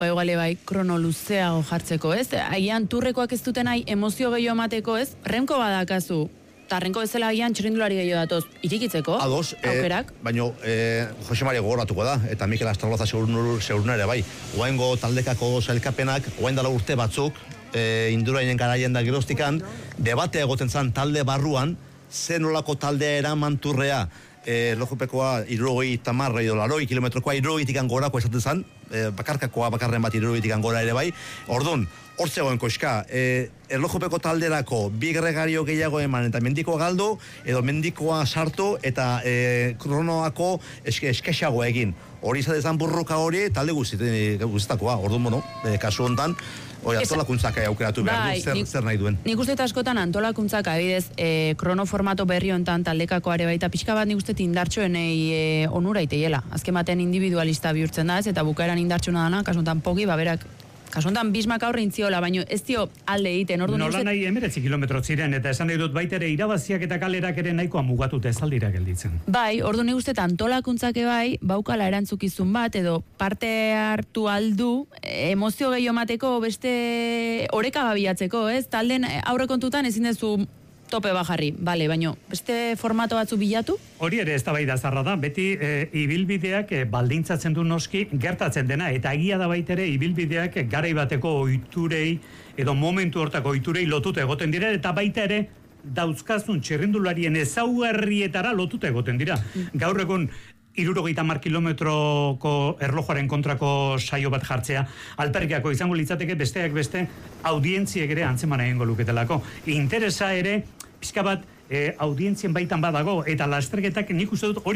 igual bai krono luzeago jartzeko, ez? Agian turrekoak ez duten nahi emozio gehiago emateko, ez? Remko badakazu, eta Renko bezala agian txirrindulari gehiago datoz irikitzeko, aukerak. Baina Jose Maria gogoratuko da, eta Mikel Astroloza seguruna ere bai. Oaingo taldekako sailkapenak, oain dela urte batzuk, indurainen garaien da geroztikan, debatea egoten zan talde barruan, zen olako taldea eraman turrea, lojupekoa 70 edo 80 kilometrokoa 70 gorako esaten zan, bakarkakoa bakarren bat 70 gora ere bai. Ordun, hor zegoen koska, erlojupeko talderako bi gregario gehiago eman eta mendikoa galdu, edo mendikoa sartu eta kronoako eskexagoa egin. Hori izatezan burruka hori talde guztitakoa, orduan, kasu hontan, antolakuntzak aukeratu behar du, zer nahi duen. Nik uste askotan antolakuntzak adibidez, krono formato berri hontan taldekako are baita pixka bat nik uste indartxoenei onura iteiela. Azken batean individualista bihurtzen da ez, eta bukaeran indartxoena dana, kasu hontan Pogi, berak kasu hontan Bismak aurre intziola, baina ez dio alde egiten. Nola nahi 19 kilometro ziren, eta esan nahi dut baitere irabaziak eta kalerak ere nahikoa mugatuta ez aldira gelditzen. Bai, ordu nik uste antolakuntzak bai, baukala erantzukizun bat, edo parte hartu aldu, emozio gehiago mateko, beste oreka gabiatzeko, ez? Talden aurrekontutan ezin dezu tope bajarri, bale, baina beste formato batzu bilatu? Hori ere ez da bai da zarra da, beti ibilbideak baldintzatzen du noski gertatzen dena, eta egia da baitere ibilbideak garai bateko ohiturei edo momentu hortako ohiturei lotuta egoten dira, eta baita ere dauzkazun txirrindularien ezaugarrietara lotuta egoten dira. Gaur egun 70 kilometroko erlojuaren kontrako saio bat jartzea, alpergiako izango litzateke besteak beste audientziek ere antzeman egingo luketelako. Interesa ere, pixka bat, audientzien baitan badago, eta lasterketak nik uste dut hori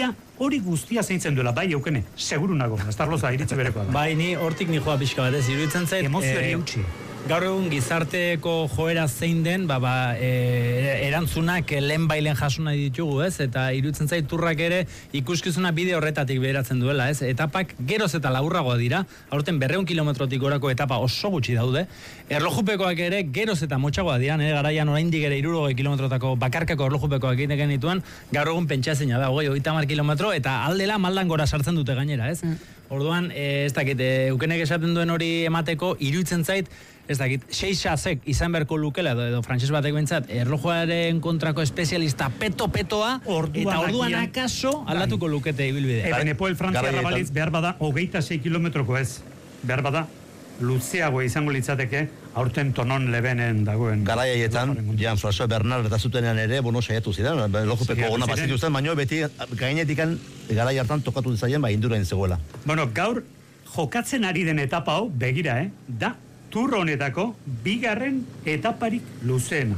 guztia zeintzen duela, bai eukene, seguru nago, Astarloza iritze berekoa. Bai, ni hortik ni joa pixka bat ez, iruditzen zait. Emozioari eutxi. Gaur egun gizarteko joera zein den, erantzunak lehenbailen jaso nahi ditugu, ez? Eta iruditzen zait turrak ere ikuskizuna bide horretatik beheratzen duela, ez? Etapak geroz eta laburragoa dira, aurten 200 kilometrotik gorako etapa oso gutxi daude. Erlojupekoak ere geroz eta motxagoa dira, garaian oraindik ere 60 kilometrotako bakarkako erlojupekoak egiten genituen, gaur egun pentsazina da, 30 kilometro, eta aldela maldan gora sartzen dute gainera, ez? Orduan, ez dakit, eukenek esaten duen hori emateko, iruditzen zait, ez dakit, 6 izan beharko lukela, edo frantses batek bentsat, erlojuaren kontrako espezialista petoa, eta orduan akaso aldatuko lukete ibilbidea. Ebenepoel frantziarra balitz behar bada 26 kilometroko ez, behar bada luzeago izango litzateke, aurten tonon lebenen dagoen. Garaiaietan, Jean-François Bernard eta zutenean ere, saiatu ziren, lojupeko gona bazituzten, baina beti gainetikan garai hartan tokatu dizaien, indurain zegoela. Gaur, jokatzen ari den etapa hau, begira, da Tour honetako bigarren etaparik luzeena.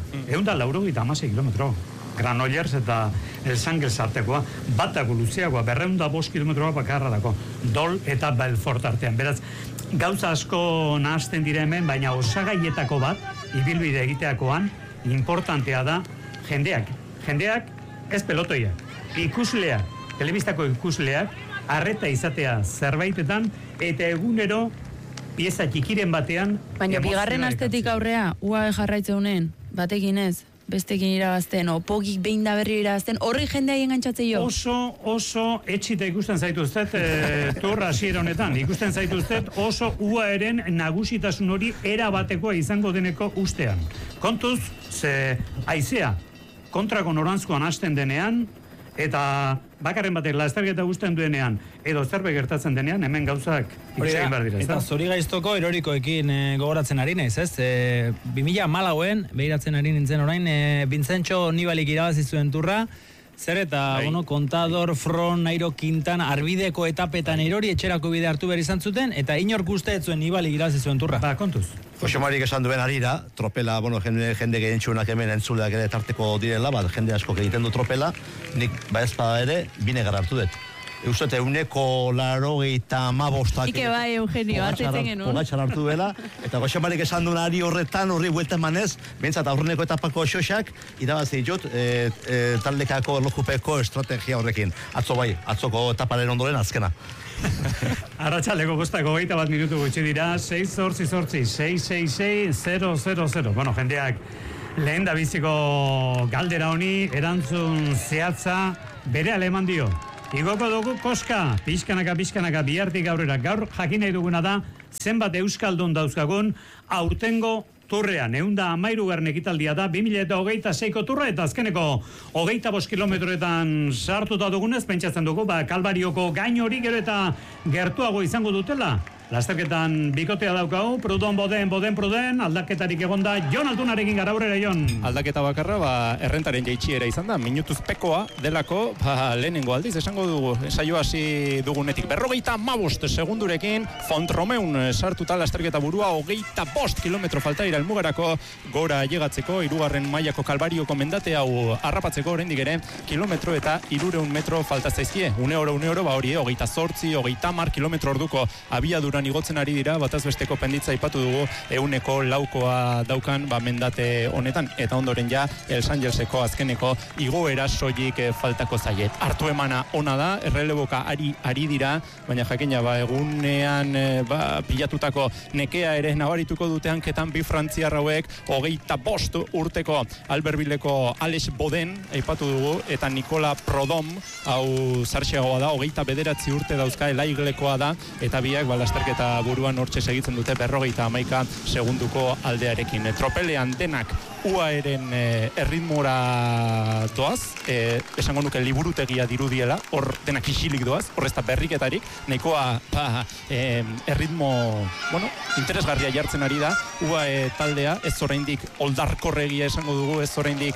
186 kilometro. Granollers eta El Sangles artekoa. Batako luzeagoa, 205 kilometroa bakarra dako. Dol eta Belfort artean. Beraz, gauza asko nahasten dira hemen, baina osagaietako bat, ibilbide egiteakoan, importantea da jendeak. Jendeak ez pelotoiak. Ikusleak, telebistako ikusleak, arreta izatea zerbaitetan, eta egunero pieza txikiren batean... Baina bigarren astetik aurrea, UAE jarraitzeunen, batekin ez, bestekin irabazten, Pogik behin da berri irabazten, horri jendea engantzatzei jo? Oso etxita ikusten zaituztet, Tour hasiera honetan, ikusten zaituztet oso UAEren nagusitasun hori erabatekoa izango deneko ustean. Kontuz, ze haizea kontrako norantzkoan hasten denean, eta bakarren batek lasterketa guztien duenean, edo zerbait gertatzen denean, hemen gauzak ikusten behar dira. Eta zori gaiztoko erorikoekin gogoratzen ari naiz, ez? 2014en, behiratzen ari nintzen orain, Vincenzo Nibalik irabazi zuen Tourra, zer eta, Contador, Fron, Nairo, Quintana, arbideko etapetan erori etxerako bide hartu behar izan zuten, eta inork uste ez zuen Nibalik irabazi zuen Tourra. Kontuz. Jose Marik esan duen arira, tropela, jende gehientxunak hemen entzuleak ere tarteko direla, jende asko egiten du tropela, nik ezpada ere, binegar hartu dut. Eustet, 185 Ike bai, Eugenio, hartzen genuen. Pogatxar hartu dela, eta Jose Marik esan duen ari horretan, horri buelta emanez, bentsat aurreneko etapako xoxak, irabazi ditut, taldekako erlojupeko estrategia horrekin. Atzoko etaparen ondoren azkena. Arratxaleko guztako 21 minutu gutxi dira, 6-6-6-6-6-0-0-0. Jendeak lehen da biziko galdera honi, erantzun zehatza bere aleman dio. Igoko dugu koska, pixkanaka, bihartik aurrera. Gaur jakin nahi duguna da, zenbat euskaldun dauzkagun aurtengo turrean. 113 ekitaldia da, 2026ko turra, eta azkeneko 25 kilometroetan sartuta dugunez, pentsatzen dugu, Kalbarioko gain hori gero eta gertuago izango dutela. Lasterketan bikotea daukagu, Pruden, aldaketarik egonda, Jon Altunarekin gara aurrera, Jon. Aldaketa bakarra, errentaren jaitsiera izan da, minutuz pekoa delako, lehenengo aldiz, esango dugu, saio hasi dugunetik. 55 segundurekin, Font-Romeun sartuta lasterketa burua, 25 kilometro falta ira helmugarako gora llegatzeko, 3. mailako Kalbarioko mendate hau harrapatzeko, oraindik ere, kilometro eta 300 metro falta zaizkie. Une oro, hori, 28, 30 kilometro orduko abiaduran igotzen ari dira, bataz besteko penditza ipatu dugu, 104koa daukan mendate honetan, eta ondoren ja El Sangelseko azkeneko igoera soilik faltako zaie. Hartu emana ona da, erreleboka ari dira, baina jakina egunean pilatutako nekea ere nabarituko dute hanketan bi frantziar hauek, 25 urteko Alberbileko Alex Boden aipatu dugu, eta Nikola Prodom, hau zarxeagoa da, 29 urte dauzka, elaiglekoa da, eta biak lasterketa buruan hortxe segitzen dute 51 segunduko aldearekin. Tropelean denak UAEren erritmora doaz, esango nuke liburutegia dirudiela, hor denak isilik doaz, hor ez da berriketarik, nahikoa erritmo, interesgarria jartzen ari da, UAE taldea, ez oraindik oldarkorregia esango dugu, ez oraindik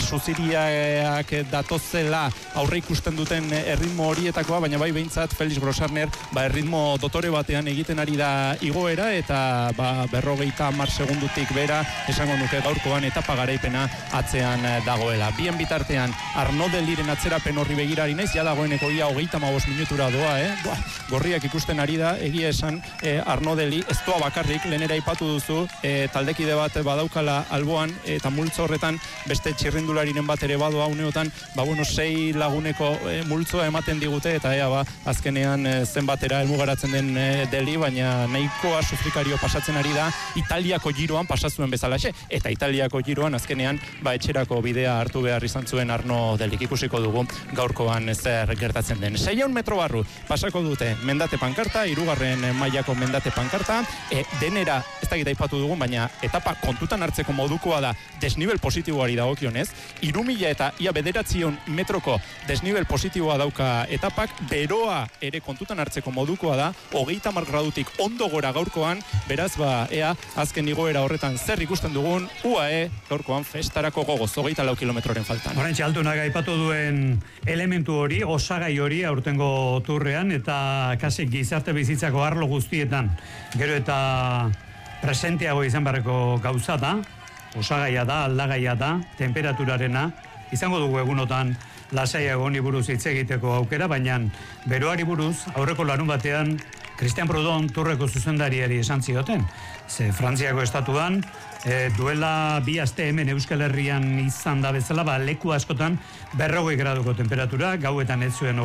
suziriak datozela aurre ikusten duten erritmo horietakoa, baina bai behintzat Felix Grossarner erritmo dotore batean egiten ari da igoera, eta 50 segundutik bera, esango nuke gaurkoan etapa garaipena atzean dagoela. Bien bitartean Arnaud Deliren atzerapen horri begirari naiz, ja dagoeneko ia 35 minutura doa, gorriak ikusten ari da, egia esan Arnaud Deli, ez doa bakarrik, lehenera ipatu duzu, taldekide bat badaukala alboan, eta multzo horretan beste txirrindulariren bat ere badoa uneotan, 6 laguneko multzoa ematen digute, eta azkenean zenbatera helmugaratzen den Deli, baina nahikoa sufrikario pasatzen ari da, Italiako giroan pasazuen bezalaxe, eta Italiako giroan azkenean etxerako bidea hartu behar izan zuen Arnaud Delik. Ikusiko dugu gaurkoan zer gertatzen den. 600 metro barru pasako dute mendate pankarta, 3. mailako mendate pankarta, denera ez da aipatu dugun, baina etapa kontutan hartzeko modukoa da desnivel positiboari dagokionez, 3000 eta ia 900 metroko desnivel positiboa dauka etapak, beroa ere kontutan hartzeko modukoa da, 30 gradutik ondo gora gaurkoan, beraz ea azken igoera horretan zer ikusten dugun, UAE gaurkoan festarako gogoz, 24 kilometroren faltan. Horrentxe Altunak aipatu duen elementu hori, osagai hori aurtengo turrean, eta kasi gizarte bizitzako arlo guztietan, gero eta presenteago izan barreko gauza da, osagaia da, aldagaia da, temperaturarena, izango dugu egunotan lasaiago honi buruz hitz egiteko aukera, baina beroari buruz aurreko larun batean Christian Prudhomme turreko zuzendariari esan zioten. Ze Frantziako estatuan duela 2 aste hemen Euskal Herrian izan da bezala, leku askotan 40 graduko temperatura, gauetan ez zuen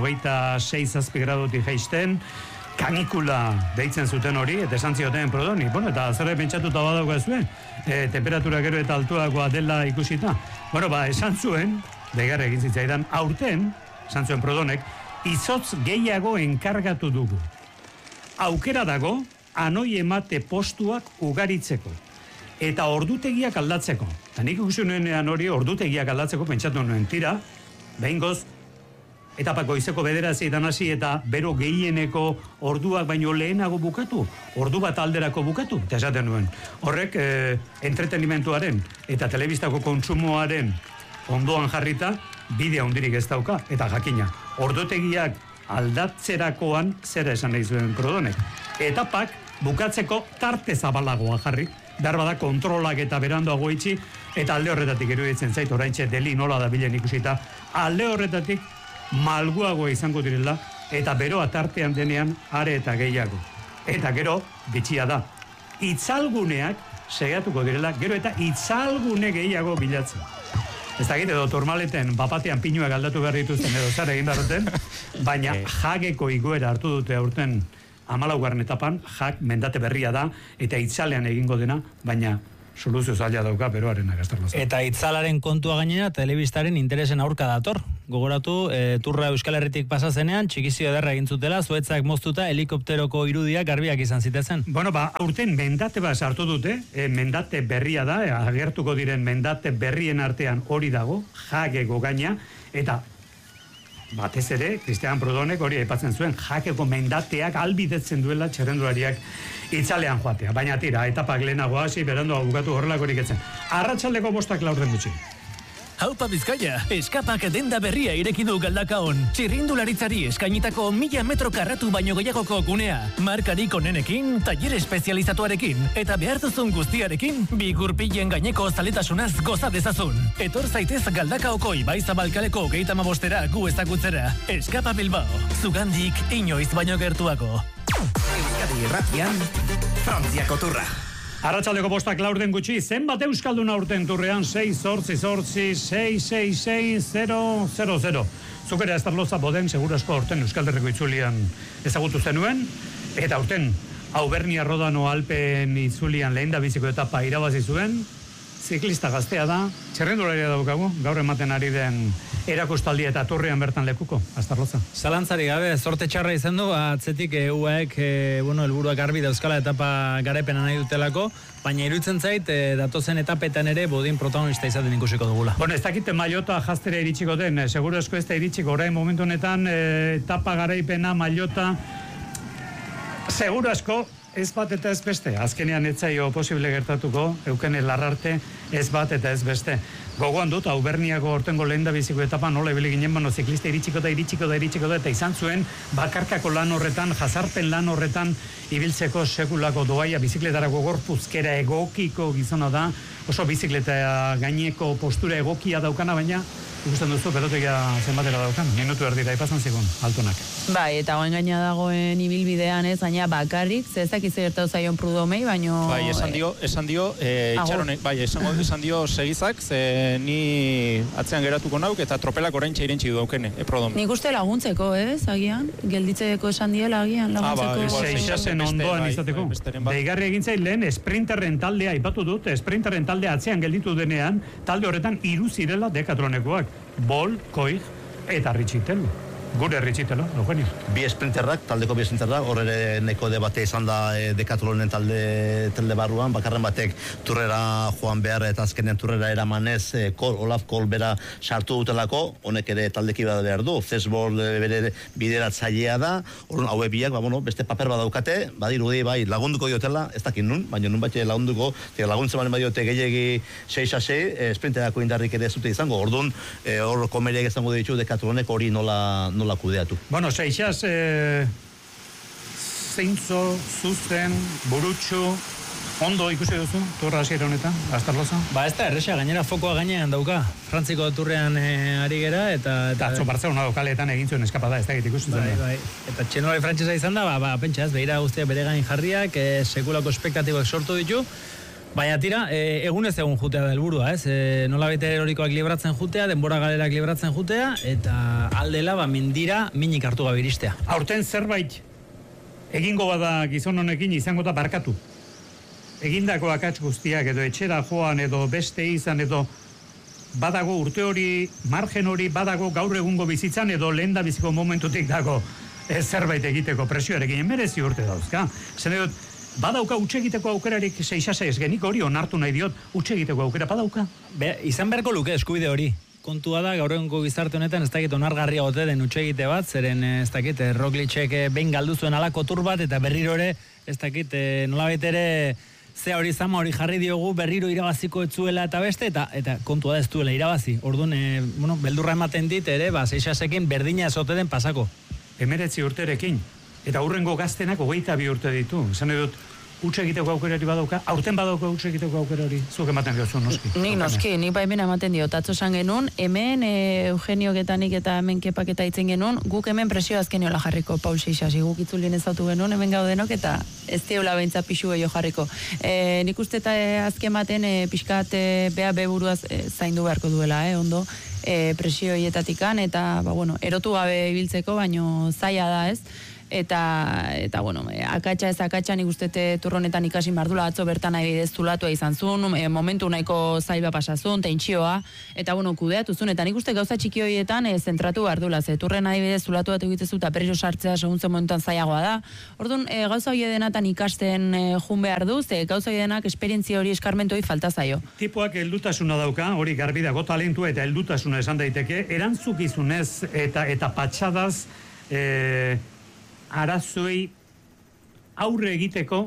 26 gradutik jaisten, kanikula deitzen zuten hori, eta esan zioten Prudhomme, eta zer pentsatuta badauka zuen, temperatura gero eta altuagoa dela ikusita. Esan zuen, begar egin zitzaidan, aurten, esan zuen Prudhommek, izotz gehiago enkargatu dugu. Aukera dago, anoi emate postuak ugaritzeko. Eta ordutegiak aldatzeko. Eta nik ikusi nuenean hori ordutegiak aldatzeko pentsatu nuen tira, behingoz, etapako izeko 9 hasi eta bero gehieneko orduak baino lehenago bukatu, ordu bat alderako bukatu, eta esaten nuen. Horrek entretenimentuaren eta telebistako kontsumoaren ondoan jarrita, bidea hundirik ez dauka, eta jakina. Ordutegiak aldatzerakoan zera esan nahi zuen Prudhommek. Etapak bukatzeko tarte zabalagoa jarri, behar bada kontrolak eta berandoago itxi, eta alde horretatik iruditzen zait oraintxe Deli nola da bilen ikusita, alde horretatik malguagoa izango direla, eta beroa tartean denean are eta gehiago. Eta gero, bitxia da, itzalguneak segatuko direla, gero eta itzalgune gehiago bilatzen. Ez dakit edo turmaleten bapatean pinuak aldatu behar dituzten edo zara egin barroten, baina jageko igoera hartu dute aurten 14. etapan, jak mendate berria da, eta itzalean egingo dena, baina soluzio zaila dauka beroaren agastarlaza. Eta itzalaren kontua gainera telebistaren interesen aurka dator. gogoratu, turra Euskal Herritik pasa zenean, txikizio ederra egin zutela, zuetzak moztuta, helikopteroko irudiak garbiak izan zitezen. Bueno, aurten mendate bat sartu dute, mendate berria da, agertuko diren mendate berrien artean hori dago, jakeko gaina, eta batez ere, Cristian Prodonek hori aipatzen zuen, jakeko mendateak albidetzen duela txerrendulariak itzalean joatea. Baina tira, etapak lehenago hasi, berandoa bukatu horrelakorik etzen. Arratsaldeko 5:04 gutxi. Haupa Bizkaia, eskapak denda berria ireki du Galdakaon. Txirrindularitzari eskainitako 1000 metro karratu baino gehiagoko gunea. Markarik onenekin, tailer espezializatuarekin, eta behar duzun guztiarekin, bi gurpilen gaineko zaletasunaz goza dezazun. Etor zaitez Galdakaoko Ibai Zabalkaleko 35 gu ezagutzera. Eskapa Bilbao, zugandik inoiz baino gertuako. Euskadi Irratian, Frantziako turra. Arratsaldeko 5:04 gutxi, zenbat euskalduna urten turrean 6-8-6-6-6-0-0-0. Zukera Estarloza Boden segurasko urten Euskalderreko itzulian ezagutu zenuen, eta urten Auvernia Rodano Alpen itzulian lehen da biziko etapa irabazi zuen, ziklista gaztea da, txerrendularia daukagu, gaur ematen ari den erakustaldia eta turrean bertan lekuko, Astarloza. Zalantzari gabe, sorte txarra izan du, atzetik UAek, helburuak garbi dauzkala etapa garaipena nahi dutelako, baina iruditzen zait, datozen etapetan ere bodin protagonista izaten ikusiko dugula. Bueno, ez dakite Maillota jaztera iritsiko den, seguro esko ez da iritsiko, orain momentu honetan etapa garaipena Maillota, seguro esko, ez bat eta ez beste. Azkenean etzaio posible gertatuko, eukene larrarte, ez bat eta ez beste. Gogoan dut, Auverniako ortengo lehen da biziko etapa nola ibili ginen, bano, ziklista iritsiko da, eta izan zuen, bakarkako lan horretan, jazarpen lan horretan, ibiltzeko sekulako doaia, bizikletarako gorpuzkera egokiko gizona da, oso bizikleta gaineko postura egokia daukana, baina ikusten duzu, pelotegia zenbatera daukan, minutu erdira ipazan zigun, altunak. Bai, eta goen gaina dagoen ibilbidean ez, gaina bakarrik, zezak gertatu zaion Prudomei, baino... Bai, esan dio, itxaronek, bai, esan dio segizak, ze ni atzean geratuko nauk, eta tropelak orain txairentxi du daukene, Prodome. Nik uste laguntzeko, ez, agian? Gelditzeko esan diela, agian, laguntzeko. Seixasen ondoan izateko. Deigarri egin zait lehen, sprinterren taldea, aipatu dut, sprinterren taldea atzean gelditu denean, talde horretan 3 zirela Decathlonekoak. Bol, Koig eta Ritxitelu. Gure Ritxitelu, Eugenio. Bi sprinterrak, taldeko bi sprinterrak, hor ere neko debate izan da Decathlonen talde barruan, bakarren batek turrera joan behar eta azkenean turrera eramanez Olaf Kohl bera sartu dutelako, honek ere taldeki behar du, Zesbol bere bideratzailea da, hor haue biak, beste paper badaukate, badirudi bai lagunduko diotela, ez dakit nun, baina nun batxe lagunduko, laguntzen balen badiote gehiagi 6-6, sprinterako indarrik ere zute izango, orduan, hor komeriak izango ditu Decathlonek hori nola kudeatu. Bueno, Seixas, zeintzo, zuzen, burutxu, ondo ikusi duzu, turra hasiera honetan, Astarloza? Ez da, erresa, gainera fokoa gainean dauka. Frantziko turrean ari gera, eta atzo Bartzelona dokaletan egin zuen eskapada, ez da egit ikusi zuen. Bai. Eta txenolari frantzesa izan da, pentsa ez, behira guztia bere gain jarriak, sekulako espektatibak sortu ditu, baina tira, egunez egun jutea da helburua, ez? Nola bete erorikoak libratzen jutea, denbora galerak libratzen jutea, eta aldela, mendira, minik hartu gabe iristea. Aurten zerbait egingo bada gizon honekin izango da barkatu. Egindako akats guztiak edo etxera joan edo beste izan edo badago urte hori, margen hori badago gaur egungo bizitzan edo lehen da biziko momentutik dago zerbait egiteko presioarekin merezi urte dauzka. Zer dut, badauka utxegiteko aukerarik Seixasez, genik hori onartu nahi diot, utxegiteko aukera badauka? Izan beharko luke eskubide hori. Kontua da, gaur egungo gizarte honetan ez dakit onargarria ote den utxegite bat, zeren ez dakit Roglicek behin galdu zuen alako tur bat, eta berriro ere, ez dakit nolabait ere ze hori zama hori jarri diogu, berriro irabaziko etzuela eta beste, eta kontua da ez duela irabazi. Orduan, beldurra ematen dit ere, Seixasekin berdina ezote den pasako. 19 urterekin. Eta hurrengo gaztenak 22 urte ditu. Esan dut, utxe egiteko aukerari badauka, aurten badauka utxe egiteko aukerari. Zuk ematen diozu, noski. Nik baimena ematen dio. Tatzo esan genuen, hemen Eugenio Getanik eta hemen Kepak eta itzen genuen, guk hemen presio azkeniola jarriko, Paul Seixasi. Guk itzulien ezautu genuen, hemen gaudenok, eta ez diola beintza pixu gehiago jarriko. Nik uste eta azken baten pixkat bea beburuaz zaindu beharko duela, ondo, presio hietatikan, eta, erotu gabe ibiltzeko, baino zaila da, ez? eta bueno, akatsa ez akatsa nik ustete turronetan ikasi mardula atzo bertan adibidez zulatua izan zuen, momentu nahiko zaiba pasazun, tentsioa, eta bueno, kudeatu zuen, eta nik uste gauza txiki horietan zentratu bardula, ze turren adibidez zulatu bat egitezu eta perrio sartzea seguntzen momentuan zailagoa da. Orduan, gauza hori denatan ikasten jun behar du, ze gauza hori denak esperientzia hori eskarmentu hori falta zaio. Tipoak heldutasuna dauka, hori garbi dago talentua eta heldutasuna esan daiteke, erantzukizunez eta patxadaz arazoei aurre egiteko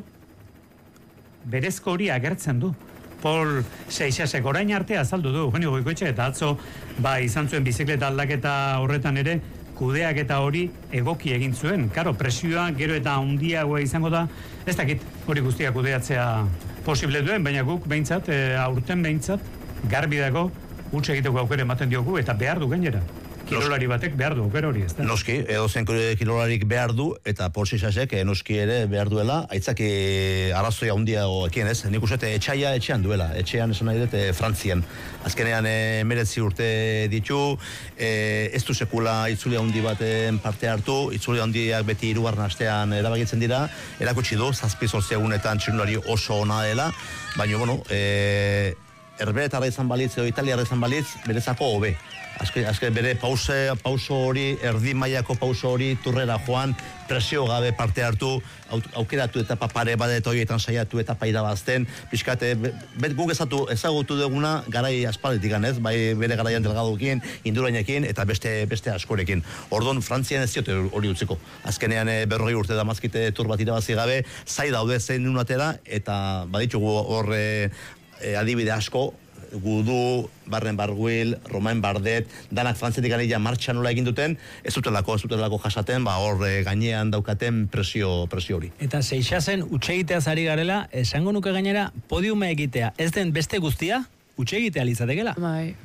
berezko hori agertzen du. Pol Seixasek orain arte azaldu du, Eugenio Goikoetxe, eta atzo izan zuen bizikleta aldaketa horretan ere, kudeak eta hori egoki egin zuen. Karo, presioa gero eta handiagoa izango da, ez dakit hori guztia kudeatzea posible duen, baina guk behintzat, aurten behintzat, garbi dago, huts egiteko aukere ematen diogu, eta behar du gainera. Kirolari batek behar du, aukera hori, ez da? Noski, edozen kirolarik behar du, eta Pol Seixasek noski ere behar duela, aitzaki arazoia handiago ekien, ez? Nik uste etxaia etxean duela, etxean esan nahi dut Frantzian. Azkenean 19 urte ditu, ez du sekula itzuli handi baten parte hartu, itzuli handiak beti hirugarren astean erabakitzen dira, erakutsi du, 7-8 egunetan txirulari oso ona dela, baina, bueno, Herberetara izan balitz edo Italiara izan balitz, berezako hobe. Azken bere pauso hori, erdi mailako pauso hori, turrera joan, presio gabe parte hartu, aukeratu etapa pare badet horietan saiatu etapa irabazten, pixkate, guk ezagutu duguna garai aspalditik ganez, bai bere garaian delgadokin, indurainekin, eta beste askorekin. Orduan, Frantzian ez ziote hori utziko. Azkenean 40 urte damazkite tur bat irabazi gabe, zai daude zein unatera, eta baditugu hor adibide asko, Gudu, Barren Barguil, Romain Bardet, danak frantzetik ganila martxa nola egin duten, ez zutelako jasaten, hor gainean daukaten presio hori. Eta Seixasen utxegiteaz ari garela, esango nuke gainera, podiuma egitea, ez den beste guztia, utxegitea litzatekela. Bai.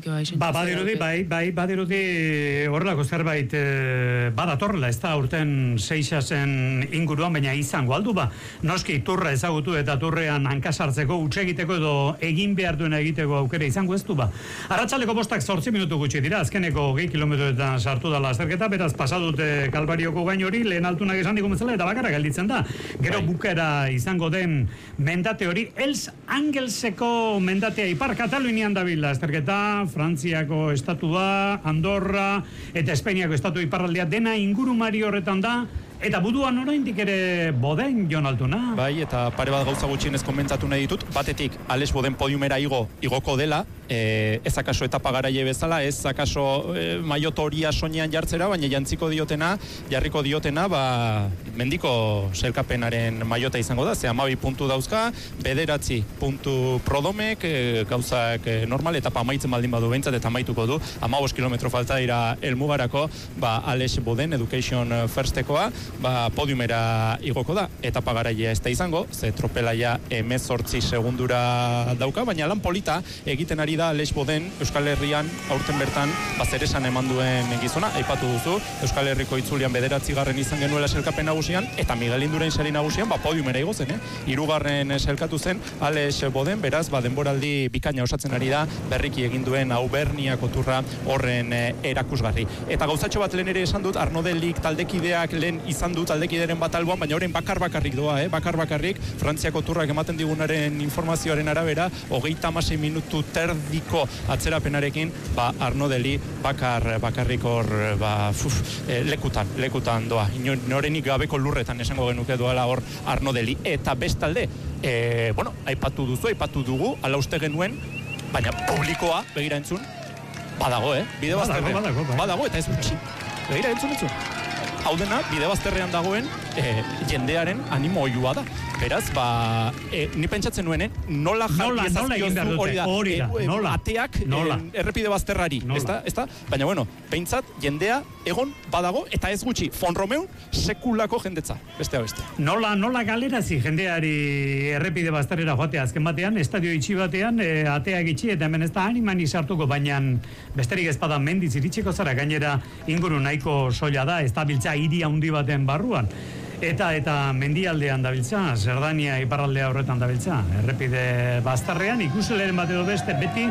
Badirudi horrelako zerbait badatorrela, ez da urten Seixasen inguruan, baina izango aldu noski turra ezagutu eta turrean hankasartzeko, utsegiteko edo egin behar duena egiteko aukera izango ez du Arratsaldeko 8 minutu gutxi dira, azkeneko 20 kilometroetan sartu da lasterketa, beraz pasadute Kalbarioko gain hori, lehen altunak esan digun bezala, eta bakarra gelditzen da. Gero bukera izango den mendate hori, Els Angelseko mendatea Ipar Katalunian dabil lasterketa, Frantziako estatua, Andorra eta Espainiako estatu iparraldea dena ingurumari horretan da, eta buduan oraindik ere Boden Jon Altuna. Bai, eta pare bat gauza gutxienez komentatu nahi ditut, batetik Alex Boden podiumera igoko dela, ez akaso etapa garaile bezala, ez akaso maiotoria soinean jartzera, baina jarriko diotena, mendiko selkapenaren maiota izango da, ze 12 puntu dauzka, 9 puntu prodomek, gauzak normal, etapa amaitzen baldin badu behintzat, eta amaituko du, 15 kilometro falta dira elmugarako, Alex Boden, Education Firstekoa, podiumera igoko da, etapa garailea ez da izango, ze tropelaia 18 segundura dauka, baina lan polita egiten ari da Alex Boden Euskal Herrian aurten bertan zeresan eman duen gizona, aipatu duzu, Euskal Herriko itzulian 9. izan genuela selkapen nagusian, eta Miguel Indurain sari nagusian, podiumera igo zen, 3. selkatu zen Alex Boden, beraz, denboraldi bikaina osatzen ari da, berriki egin duen Auberniako turra horren erakusgarri. Eta gauzatxo bat lehen ere esan dut, Arno Delik taldekideak lehen izan du taldekideren bat alboan, baina horren bakarrik doa, bakarrik, Frantziako turrak ematen digunaren informazioaren arabera, 36 minutu terdiko atzerapenarekin, Arno Deli bakarrik hor, lekutan doa. Inorenik gabeko lurretan esango genuke doala hor Arno Deli. Eta bestalde, aipatu dugu, ala uste genuen, baina publikoa, begira entzun, badago, bide bazterrean. Badago, eta ez gutxi. Begira entzun. Hau dena, bide bazterrean dagoen jendearen animo oiua da. Beraz, ni pentsatzen nuen, nola jarri ezazkiozu hori da, ateak errepide bazterrari, ezta? Baina, pentsat, jendea egon badago, eta ez gutxi, Fonromeun sekulako jendetza, beste. Nola galerazi jendeari errepide bazterrera joatea azken batean, estadio itxi batean, ateak itxi, eta hemen ez da animani sartuko, baina besterik ez bada mendiz iritsiko zara, gainera inguru nahiko soila da, ez da biltza hiri handi baten barruan. Eta mendialdean dabiltza, Zerdania iparraldea horretan dabiltza. Errepide bazterrean, ikusi lehen bat edo beste, beti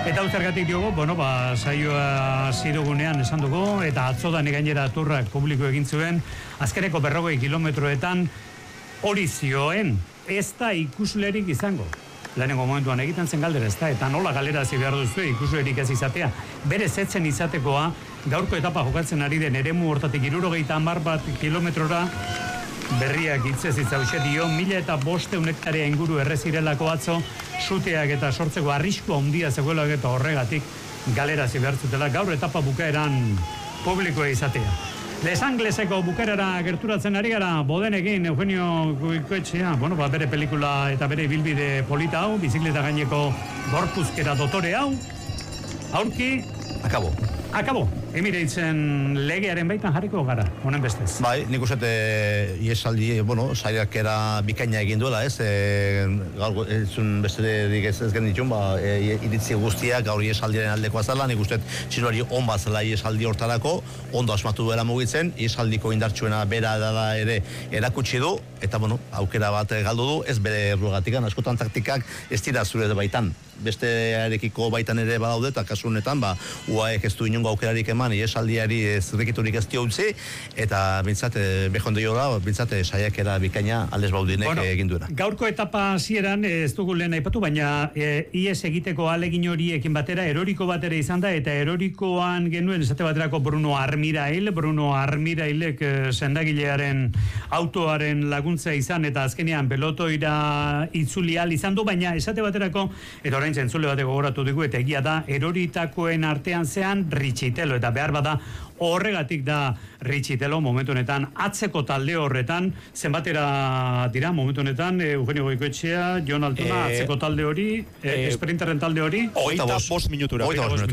Eta zergatik diogu, saioa zidugunean esan dugu, eta atzodan gainera turrak publiko egin zuen, azkeneko 40 kilometroetan hori zioen, ez da ikuslerik izango. Lehenengo momentuan egiten zen galdera ez da, eta nola galerazi behar duzu ikuslerik ez izatea. Bere zetzen izatekoa, gaurko etapa jokatzen ari den eremu hortatik 70 kilometrora, berriak hitzez hauxe dio, 1.500 hektarea inguru errezirelako atzo, suteak eta sortzeko arrisku handia zegoela eta horregatik galerazi behar zutela, gaur etapa bukaeran publikoa izatea. Les Angleseko bukaerara gerturatzen ari gara, Bodenekin, Eugenio Goikoetxea, bere pelikula eta bere ibilbide polita hau, bizikleta gaineko gorpuzkera dotore hau, aurki... Akabo. Emiratesen legearen baitan jarriko gara, honen bestez. Bai, nik uste iesaldi, saiakera bikaina egin duela, ez? Gaur, besterik ez genitxun, iritzi guztiak gaur iesaldiaren aldekoa zela, nik uste txiruari on bat zela iesaldi hortarako, ondo asmatu duela mugitzen, iesaldiko indartsuena bera da ere erakutsi du, eta aukera bat galdu du, ez bere errugatikan, askotan taktikak ez dira zure baitan. Beste arekiko baitan ere badaude, eta kasu honetan, UAEk ez du inongo aukerarik eman, iesaldiari zerrekiturik ez dio utzi, eta bintzat, behondo jola, bintzat, saiakera bikaina aldez baudinek egin duena. Gaurko etapa hasieran ez dugu lehen aipatu, baina ies egiteko alegin horiekin batera, eroriko batera izan da, eta erorikoan genuen esate baterako Bruno Armirailek sendagilearen autoaren laguntza izan, eta azkenean pelotoira itzuli ahal izan du, baina esate baterako, eta orain zentzule bateko gogoratu dugu, eta egia da, eroritakoen artean zean Ritxitelo, eta behar bada horregatik da Ritxitelo momentu honetan, atzeko talde horretan, zenbatera dira momentu honetan, Eugenio Goikoetxea, Jon Altuna, atzeko talde hori, esprinterren talde hori, 25 minutura.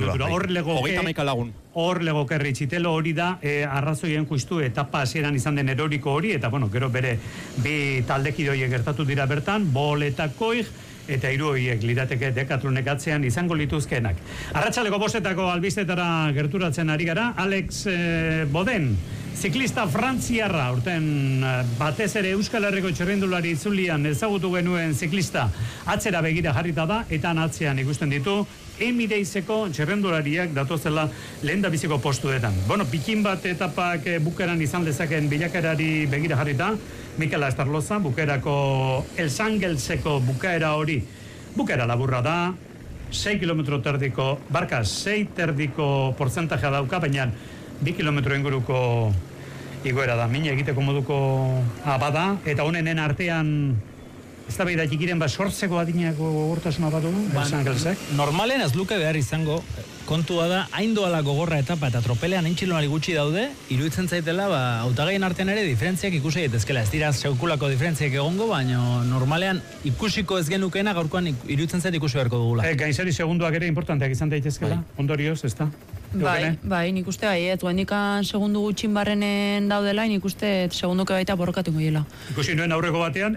Hor legoke Ritxitelo hori da, arrazoien justu etapa hasieran izan den eroriko hori, eta gero bere bi taldekidoiek gertatu dira bertan, Bol eta Koig, eta 3 horiek lirateke Decathlon atzean izango lituzkenak. Arratsaleko 5 albistetara gerturatzen ari gara, Alex Boden, ziklista frantziarra, urten batez ere Euskal Herriko txirrindulari itzulian ezagutu genuen ziklista, atzera begira jarrita da, eta atzean ikusten ditu, Emirateseko txirrindulariak datozela lehendabiziko postuetan. Pikin bat etapak bukeran izan lezaken bilakaerari begira jarrita, Mikel Astarloza, bukerako Els Angelseko bukaera hori. Bukaera laburra da, 6 kilometro terdiko, 6 terdiko portzentaja dauka, baina 2 kilometro inguruko igoera da. Mina egiteko moduko bada, eta honenen artean ez da behidak ikiren sortzeko adinako gogortasuna badu, Els Angelsek? Normalen ez luke behar izango, kontua da, hain doala gogorra etapa eta tropelean hain txilonari gutxi daude, iruditzen zaitela, hautagaien artean ere diferentziak ikusi daitezkela. Ez dira seukulako diferentziak egongo, baina normalean ikusiko ez genukena gaurkoan iruditzen zait ikusi beharko dugula. Gainzari segunduak ere importanteak izan daitezkela, ondorioz, ez da? Bai, nik uste guendikan segundu gutxin barrenen daudela, nik uste segunduke baita borrokatu goiela. Ikusi nuen aurreko batean,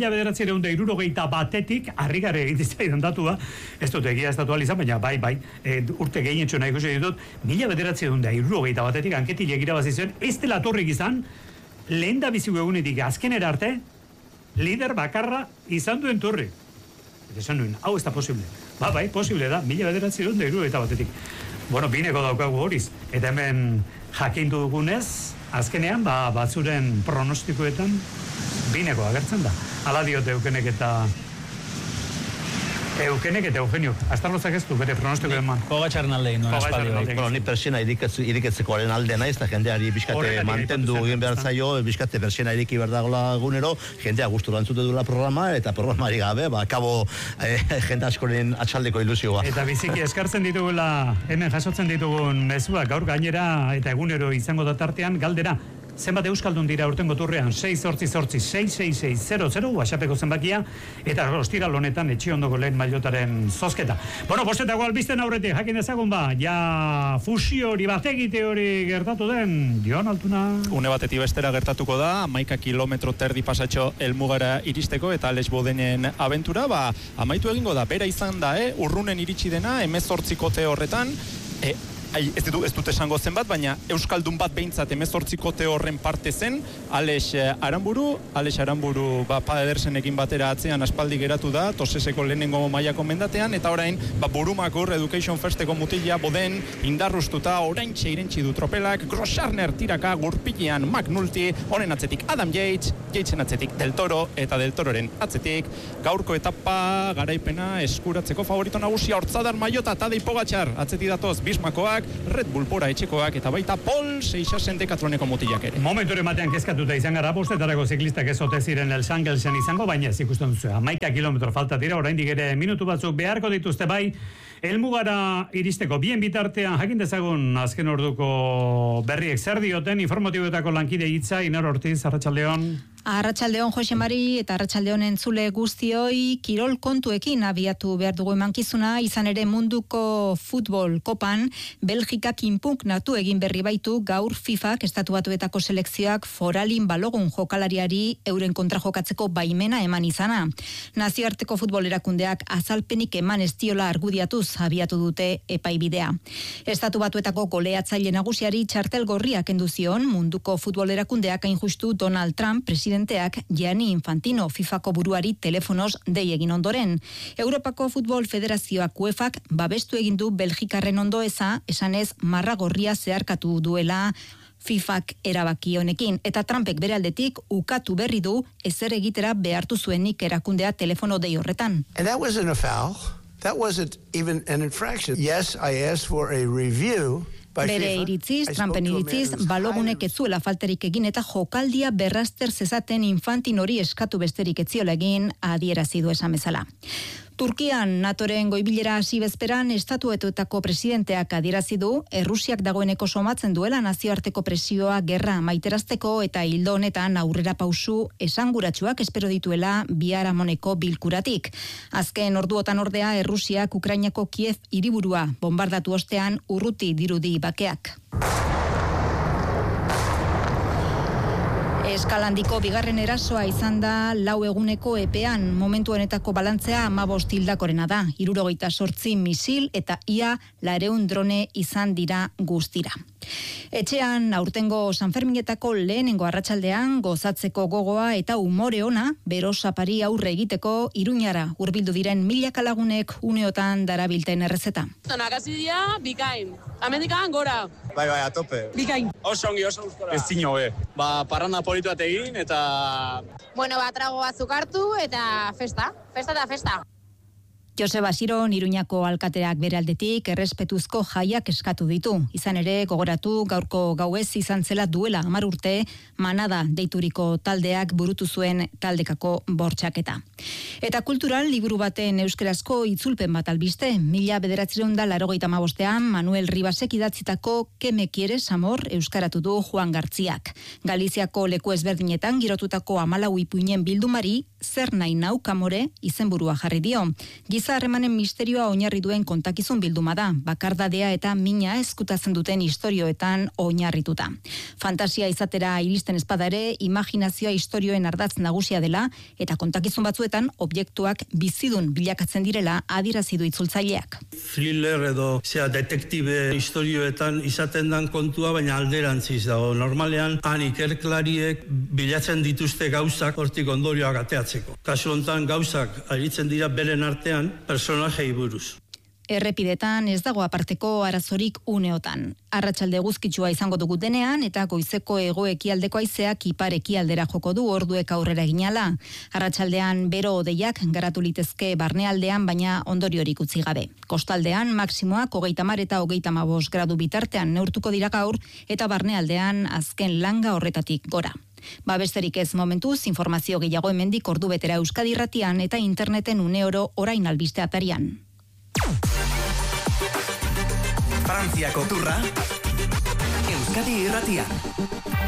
1961 harrigare egitizaidan datua, ez dut egia ez datu alizan, baina bai, urte gehientxona ikusi ditut, 1961 anketilek irabazi zuen, ez dela torrik izan, lehen da bizigu egunetik azkenera arte, lider bakarra izan duen torri. Eta esan nuen, hau ez da posible. Bai, posible da, 1961 bineko daukagu horiz. Eta hemen jakindu dugunez, azkenean, batzuren pronostikoetan bineko agertzen da. Hala diote Eukenek eta Eugenio. Astarlozak ez du bere pronostiko eman. Pogatxaren alde egin duen. Ni persiena iriketzekoaren alde naiz, eta jendeari bizkate mantendu egin behar zaio, bizkate persiena iriki berdagola gunero, jendea gustura entzute duela programa, eta programari gabe, kabo jende askoren atxaldeko ilusioa. Eta biziki eskartzen ditugula, hemen jasotzen ditugun mezuak, gaur gainera eta egunero izango da tartean, galdera, zenbat euskaldun dira urtengo turrean, 688-666-00, WhatsAppeko zenbakia, eta ostiral honetan etxe ondoko lehen mailotaren zozketa. Bostetako albisten aurretik, jakin ezagun fusio hori bategite hori gertatu den, Jon Altuna. Une batetik bestera gertatuko da, 11 kilometro terdi pasatxo helmugara iristeko, eta Alex Bodenen abentura, amaitu egingo da, bera izan da, urrunen iritsi dena, 18 kote horretan, ez dut esango zenbat, baina Euskaldun bat behintzat 18 horren parte zen, Alex Aranburu Pada Edersenekin batera atzean aspaldi geratu da, Toseseko lehenengo mailako mendatean, eta orain Burumakur Education Firsteko mutila boden indarrustuta, orain irentsi du tropelak, Grossarner tiraka gurpilian McNulty, honen atzetik Adam Yatesen atzetik Del Toro, eta Del Tororen atzetik gaurko etapa garaipena eskuratzeko favorito nagusia Hortzadar Maiota, Tadej Pogačar, atzetik datoz Bismakoak, Red Bull Pora etxekoak, eta baita Paul Seixasen Decathloneko mutilak ere. Momentu ematean kezkatuta izan gara, bostetarako ziklistak ez ote ziren El Sangelsen izango, baina ez ikusten duzu, 11 kilometro falta dira, oraindik ere minutu batzuk beharko dituzte bai, helmugara iristeko bien bitartean jakin dezagun azken orduko berriek zer dioten, informatiboetako lankide hitza, Inar Ortiz, Arratsaldeon. Arratsaldeon Jose Mari eta Arratsaldeon entzule guztioi, kirol kontuekin abiatu behar dugu emankizuna, izan ere munduko futbol kopan Belgikak inpugnatu egin berri baitu gaur FIFAk estatu batuetako selekzioak Foralin Balogun jokalariari euren kontra jokatzeko baimena eman izana. Nazioarteko futbol erakundeak azalpenik eman ez diola argudiatuz abiatu dute epaibidea. Estatu batuetako goleatzaile nagusiari txartel gorria kendu zion munduko futbol erakundeak hain justu Donald Trump presidenteak Gianni Infantino FIFako buruari telefonoz dei egin ondoren. Europako Futbol Federazioak UEFak babestu egin du Belgikarren ondoeza, esanez marra gorria zeharkatu duela FIFak erabaki honekin, eta Trumpek bere aldetik ukatu berri du ezer egitera behartu zuenik erakundea telefono dei horretan. And that wasn't a foul. That wasn't even an infraction. Yes, I asked for a review. Bere iritziz, Trumpen iritziz, Balogunek ez zuela falterik egin eta jokaldia berrazter zezaten Infantinori eskatu besterik ez ziola egin adierazi du esan bezala. Turkian NATOren goibilera hasi bezperan estatuetuetako presidenteak adierazi du Errusiak dagoeneko somatzen duela nazioarteko presioa gerra maiterazteko eta hildo honetan aurrera pausu esanguratsuak espero dituela biharamoneko bilkuratik. Azken orduotan ordea Errusiak Ukrainako Kiev hiriburua bombardatu ostean urruti dirudi bakeak. Eskalandiko bigarren erasoa izan da 4 eguneko epean, momentu honetako balantzea 15 hildakorena da, 78 misil eta ia 400 drone izan dira guztira. Etxean aurtengo Sanferminetako lehenengo arratsaldean gozatzeko gogoa eta umore ona berosapari aurre egiteko Iruñara hurbildu diren milaka lagunek uneotan darabilten errezeta. Nagasidia bikain. Amerikan gora. Bai, a tope. Bikain. Oso ongi, oso gustora. Ezin hobe. Parranda politu bat egin eta Bueno, trago batzuk hartu eta festa. Festa. Joseba Siron Iruñako alkateak bere aldetik errespetuzko jaiak eskatu ditu. Izan ere, gogoratu gaurko gauez izan zela duela 10 urte manada deituriko taldeak burutu zuen taldekako bortxaketa. Eta kultural liburu baten euskerazko itzulpen bat albiste, 1985 Manuel Ribasek idatzitako Que me quieres amor euskaratu du Juan Gartziak. Galiziako leku ezberdinetan girotutako 14 ipuinen bildumari Zer nahi nauk amore izenburua jarri dio. Giza harremanen misterioa oinarri duen kontakizun bilduma da, bakardadea eta mina ezkutatzen duten istorioetan oinarrituta. Fantasia izatera iristen espada ere, imaginazioa istorioen ardatz nagusia dela, eta kontakizun batzuetan objektuak bizidun bilakatzen direla adierazi du itzultzaileak. Thriller edo detektibe istorioetan izaten dan kontua, baina alderantziz dago. Normalean, ikerklariek bilatzen dituzte gauzak hortik ondorioak ateatzeko. Kasu hontan gauzak aritzen dira beren artean personajei buruz. Errepidetan ez dago aparteko arazorik uneotan. Arratsalde eguzkitsua izango dugu denean eta goizeko hego-ekialdeko haizeak ipar-ekialdera joko du orduek aurrera eginala. Arratsaldean bero hodeiak garatu litezke barnealdean, baina ondoriorik utzi gabe. Kostaldean maksimoak 30 eta 35 gradu bitartean neurtuko dira gaur eta barnealdean azken langa horretatik gora. Besterik ez momentuz, informazio gehiago hemendik ordubetera Euskadi Irratian eta interneten uneoro orain albiste atarian. Frantziako turra Euskadi Irratian.